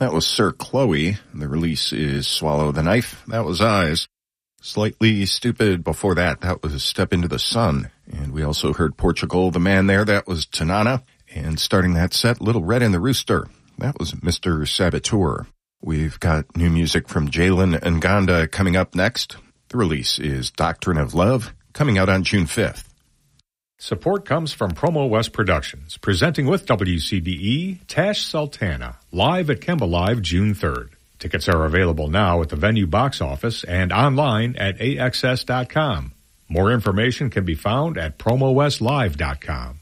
That was Sir Chloe. The release is Swallow the Knife. That was Eyes. Slightly Stupid before that. That was Step Into the Sun. And we also heard Portugal, the man there. That was Tanana. And starting that set, Little Red and the Rooster. That was Mr. Saboteur. We've got new music from Jalen Nganda coming up next. The release is Doctrine of Love, coming out on June 5th. Support comes from Promo West Productions, presenting with WCBE Tash Sultana, live at Kemba Live June 3rd. Tickets are available now at the venue box office and online at AXS.com. More information can be found at PromoWestLive.com.